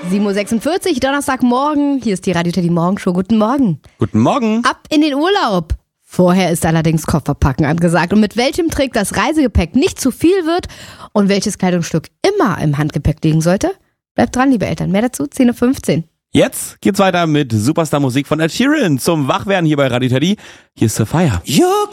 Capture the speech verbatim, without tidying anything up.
sieben Uhr sechsundvierzig, Donnerstagmorgen. Hier ist die Radio Teddy Morgenshow. Guten Morgen. Guten Morgen. Ab in den Urlaub. Vorher ist allerdings Kofferpacken angesagt. Und mit welchem Trick das Reisegepäck nicht zu viel wird und welches Kleidungsstück immer im Handgepäck liegen sollte? Bleibt dran, liebe Eltern. Mehr dazu, zehn Uhr fünfzehn. Jetzt geht's weiter mit Superstar-Musik von Ed Sheeran zum Wachwerden hier bei Radio Teddy. Hier ist The Fire. You're